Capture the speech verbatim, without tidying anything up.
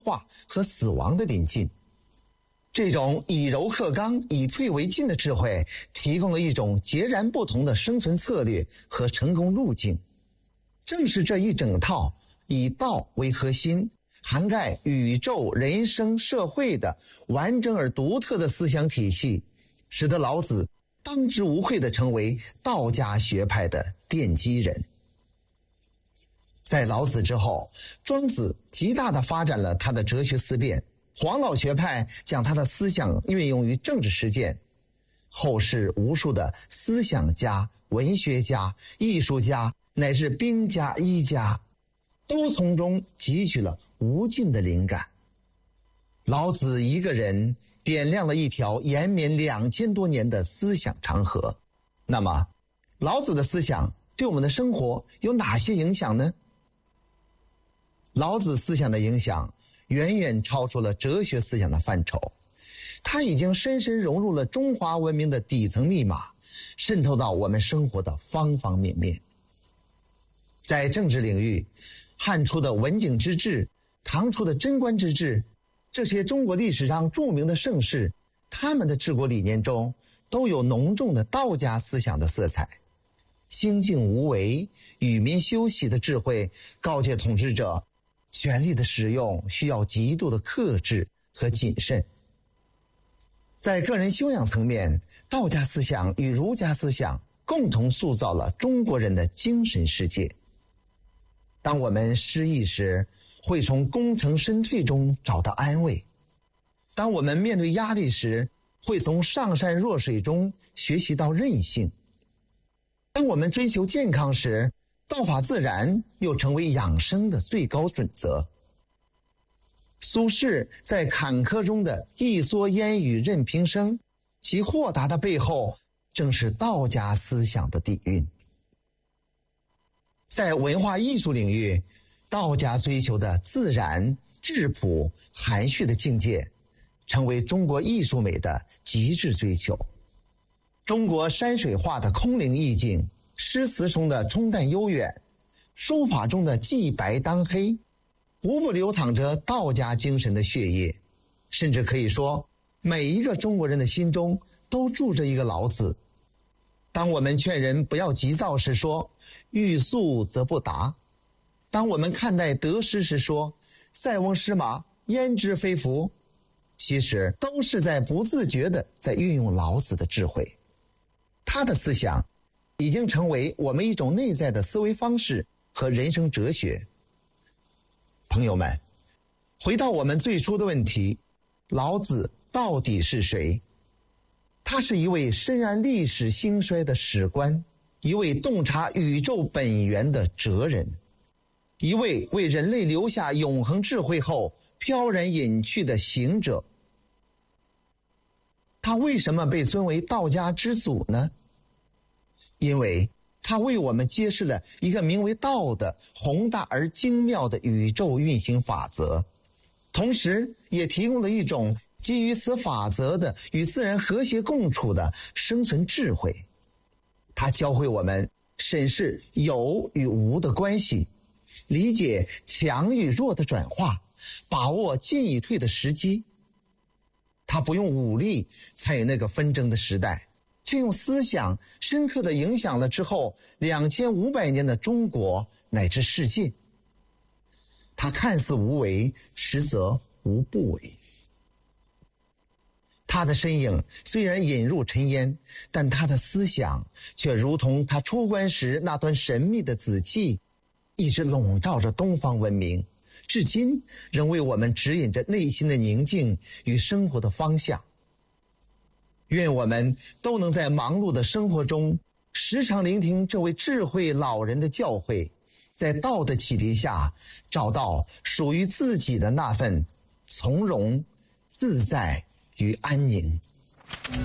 化和死亡的临近。这种以柔克刚、以退为进的智慧，提供了一种截然不同的生存策略和成功路径。正是这一整套以道为核心，涵盖宇宙、人生、社会的完整而独特的思想体系，使得老子当之无愧地成为道家学派的奠基人。在老子之后，庄子极大地发展了他的哲学思辨，黄老学派将他的思想运用于政治实践，后世无数的思想家、文学家、艺术家乃至兵家、医家都从中汲取了无尽的灵感。老子一个人点亮了一条延绵两千多年的思想长河。那么，老子的思想对我们的生活有哪些影响呢？老子思想的影响远远超出了哲学思想的范畴，它已经深深融入了中华文明的底层密码，渗透到我们生活的方方面面。在政治领域，汉初的文景之治，唐初的贞观之治，这些中国历史上著名的盛世，他们的治国理念中都有浓重的道家思想的色彩。清静无为、与民休息的智慧告诫统治者，权力的使用需要极度的克制和谨慎。在个人修养层面，道家思想与儒家思想共同塑造了中国人的精神世界。当我们失意时，会从功成身退中找到安慰；当我们面对压力时，会从上善若水中学习到韧性；当我们追求健康时，道法自然又成为养生的最高准则。苏轼在坎坷中的一蓑烟雨任平生，其豁达的背后正是道家思想的底蕴。在文化艺术领域，道家追求的自然、质朴、含蓄的境界，成为中国艺术美的极致追求。中国山水画的空灵意境，诗词中的冲淡悠远，书法中的既白当黑，无不流淌着道家精神的血液。甚至可以说，每一个中国人的心中都住着一个老子。当我们劝人不要急躁时说，欲速则不达；当我们看待得失时说，塞翁失马，焉知非福。其实都是在不自觉地在运用老子的智慧。他的思想已经成为我们一种内在的思维方式和人生哲学。朋友们，回到我们最初的问题，老子到底是谁？他是一位深谙历史兴衰的史官，一位洞察宇宙本源的哲人，一位为人类留下永恒智慧后飘然隐去的行者。他为什么被尊为道家之祖呢？因为他为我们揭示了一个名为道的宏大而精妙的宇宙运行法则，同时也提供了一种基于此法则的与自然和谐共处的生存智慧。他教会我们审视有与无的关系，理解强与弱的转化，把握进与退的时机。他不用武力参与那个纷争的时代，却用思想深刻地影响了之后两千五百年的中国乃至世界。他看似无为，实则无不为。他的身影虽然隐入尘烟，但他的思想却如同他出关时那端神秘的紫气，一直笼罩着东方文明，至今仍为我们指引着内心的宁静与生活的方向。愿我们都能在忙碌的生活中时常聆听这位智慧老人的教诲，在道的启迪下找到属于自己的那份从容、自在与安宁。